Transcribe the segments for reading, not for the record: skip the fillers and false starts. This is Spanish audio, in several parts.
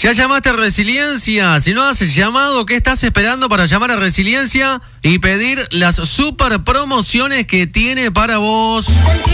¿Ya llamaste a Resiliencia? Si no has llamado, ¿qué estás esperando para llamar a Resiliencia y pedir las super promociones que tiene para vos?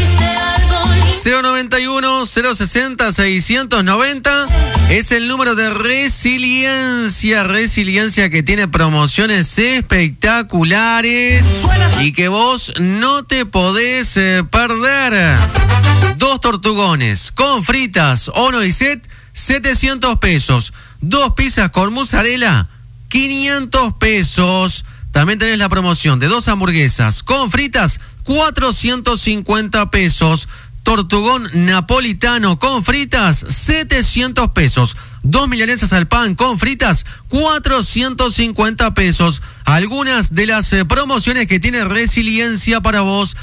091-060-690 es el número de Resiliencia. Resiliencia que tiene promociones espectaculares y que vos no te podés perder. 2 tortugones con fritas o noisette, 700 pesos. 2 pizzas con mozzarella, 500 pesos. También tenés la promoción de 2 hamburguesas con fritas, 450 pesos. Tortugón napolitano con fritas, 700 pesos. 2 milanesas al pan con fritas, 450 pesos. Algunas de las promociones que tiene Resiliencia para vos.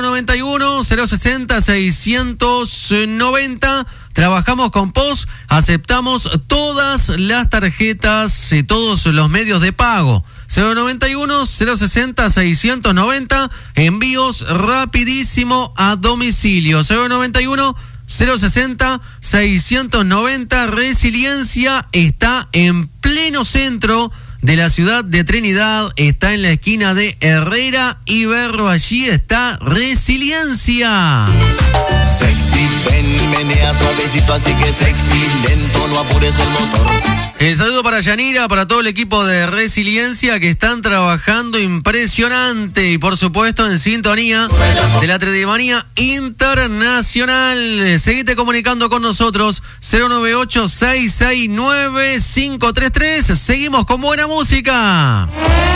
091-060-690. Trabajamos con POS, aceptamos todas las tarjetas y todos los medios de pago. 091-060-690, envíos rapidísimo a domicilio. 091-060-690, Resiliencia está en pleno centro de la ciudad de Trinidad, está en la esquina de Herrera y Berro, allí está Resiliencia. Sexy, ven, menea suavecito, así que sexy, lento, no apures el motor. El saludo para Yanira, para todo el equipo de Resiliencia que están trabajando impresionante y por supuesto en sintonía de la Tredemanía Internacional. Seguite comunicando con nosotros, 098-669-533. Seguimos con buena música.